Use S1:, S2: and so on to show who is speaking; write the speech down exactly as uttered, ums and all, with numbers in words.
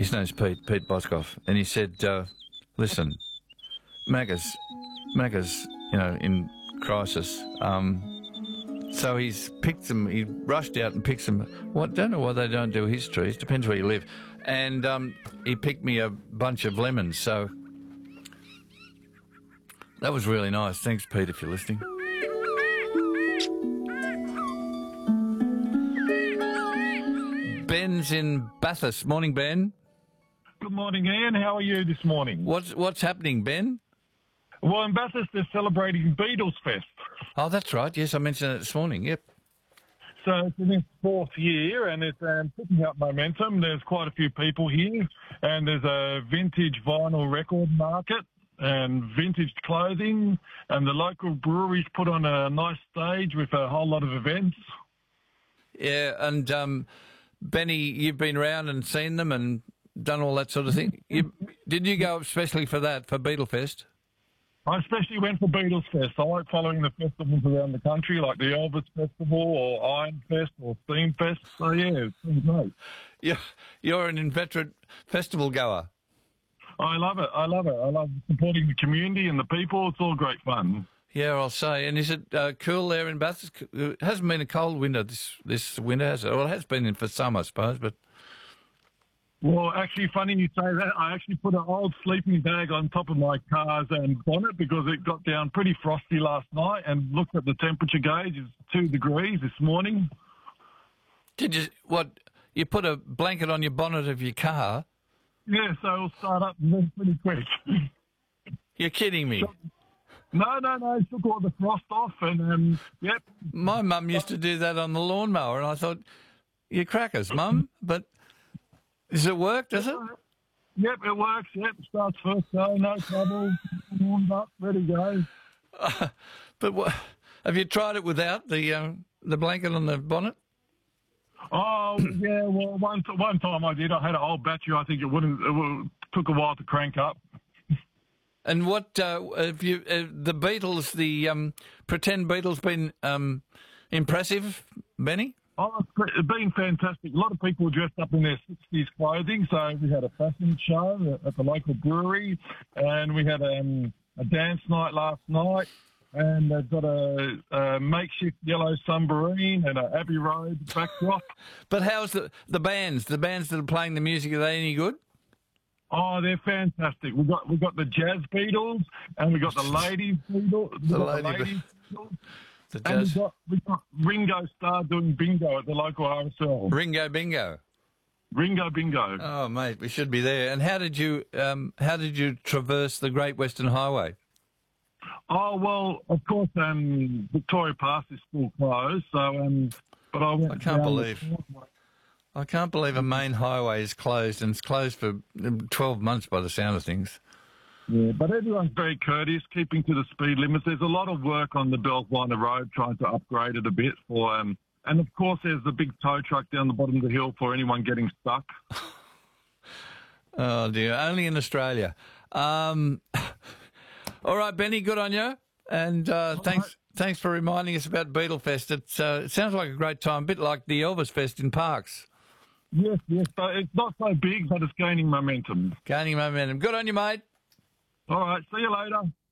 S1: his name's Pete, Pete Boskoff, and he said, uh, listen, Macca's, Macca's, you know, in crisis. Um, so he's picked them, he rushed out and picked them. What, don't know why they don't do his trees, depends where you live. And um, he picked me a bunch of lemons, so that was really nice. Thanks, Pete, if you're listening. Ben's in Bathurst. Morning, Ben.
S2: Good morning, Ian. How are you this morning?
S1: What's what's happening, Ben?
S2: Well, in Bathurst, they're celebrating Beatles Fest.
S1: Oh, that's right. Yes, I mentioned it this morning. Yep.
S2: So it's in its fourth year, and it's um, picking up momentum. There's quite a few people here, and there's a vintage vinyl record market and vintage clothing, and the local breweries put on a nice stage with a whole lot of events.
S1: Yeah, and um, Benny, you've been around and seen them and done all that sort of thing. You, did you go especially for that, for Beatlefest?
S2: I especially went for Beatles Fest. I like following the festivals around the country, like the Elvis Festival or Iron Fest or Steam Fest. So, yeah, it's been great.
S1: You're, you're an inveterate festival goer.
S2: I love it. I love it. I love supporting the community and the people. It's all great fun.
S1: Yeah, I'll say. And is it uh, cool there in Bathurst? It hasn't been a cold winter this this winter, has it? Well, it has been in for some, I suppose, but...
S2: Well, actually, funny you say that. I actually put an old sleeping bag on top of my car's and bonnet because it got down pretty frosty last night, and looked at the temperature gauge. It's two degrees this morning.
S1: Did you... What? You put a blanket on your bonnet of your car?
S2: Yeah, so it'll start up pretty quick.
S1: You're kidding me.
S2: No, no, no. It took all the frost off, and um, yep.
S1: My mum used to do that on the lawnmower, and I thought, you're crackers, Mum. But does it work? Does it?
S2: Yep, it works. Yep, starts first go, no trouble. Warmed up, ready to go.
S1: Uh, but what, have you tried it without the um, the blanket on the bonnet?
S2: Oh yeah, well one one time I did. I had an old battery. I think it wouldn't. It would, took a while to crank up.
S1: And what uh, have you? Uh, the Beatles, the um, pretend Beatles, been um, impressive, Benny?
S2: Oh, it's been fantastic. A lot of people dressed up in their sixties clothing. So we had a fashion show at the local brewery, and we had um, a dance night last night. And they've got a, a makeshift yellow submarine and an Abbey Road backdrop.
S1: But how's the the bands? The bands that are playing the music, are they any good?
S2: Oh, they're fantastic. We've got we've got the Jazz Beatles, and we've got the Ladies Beatles.
S1: The,
S2: the
S1: lady
S2: Ladies
S1: Be-
S2: Beatles.
S1: The
S2: And
S1: jazz.
S2: we've got, we've got Ringo Starr doing bingo at the local R S L.
S1: Ringo Bingo.
S2: Ringo Bingo.
S1: Oh, mate, we should be there. And how did you um, how did you traverse the Great Western Highway?
S2: Oh, well, of course, um, Victoria Pass is still closed, so, um, but I went
S1: I can't
S2: down
S1: believe.
S2: the Causeway.
S1: I can't believe a main highway is closed, and it's closed for twelve months by the sound of things.
S2: Yeah, but everyone's very courteous, keeping to the speed limits. There's a lot of work on the Belvina Road, trying to upgrade it a bit for, um, and of course, there's the big tow truck down the bottom of the hill for anyone getting stuck.
S1: Oh dear, only in Australia. Um, all right, Benny, good on you, and uh, thanks.
S2: Right.
S1: Thanks for reminding us about Beatlefest. It's, uh, it sounds like a great time, a bit like the Elvis Fest in Parks.
S2: Yes, yes, but it's not so big, but it's gaining momentum.
S1: Gaining momentum. Good on you, mate.
S2: All right, see you later.